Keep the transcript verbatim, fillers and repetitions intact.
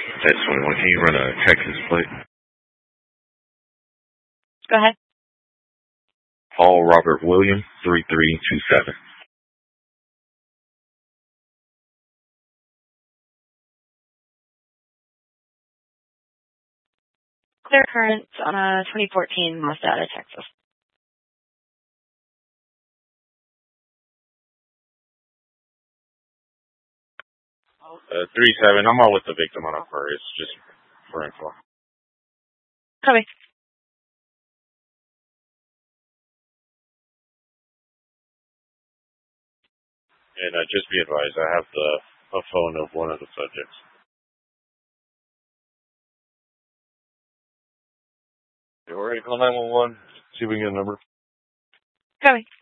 That's twenty-one. Can you run a Texas plate? Go ahead. Paul Robert William, three three two seven. Clear current on a twenty fourteen Mazda out of Texas. Uh, three seven. I'm all with the victim on Aquarius, just for info. Copy. And uh, just be advised, I have the a phone of one of the subjects. We're ready to call nine one one. See if we can get a number. Copy.